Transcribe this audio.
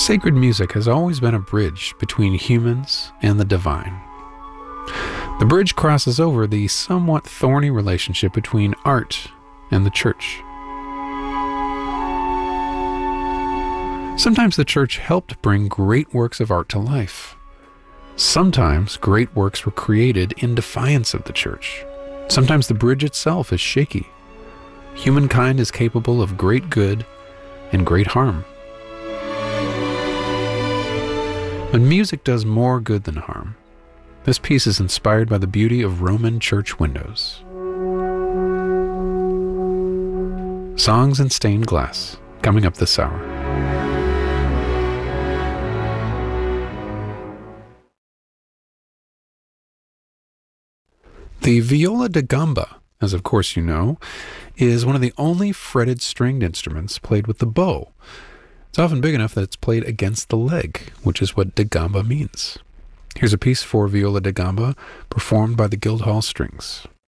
Sacred music has always been a bridge between humans and the divine. The bridge crosses over the somewhat thorny relationship between art and the church. Sometimes the church helped bring great works of art to life. Sometimes great works were created in defiance of the church. Sometimes the bridge itself is shaky. Humankind is capable of great good and great harm. But music does more good than harm. This piece is inspired by the beauty of Roman church windows. Songs in Stained Glass, coming up this hour. The viola da gamba, as of course you know, is one of the only fretted stringed instruments played with the bow. It's often big enough that it's played against the leg, which is what da gamba means. Here's a piece for viola da gamba performed by the Guildhall Strings.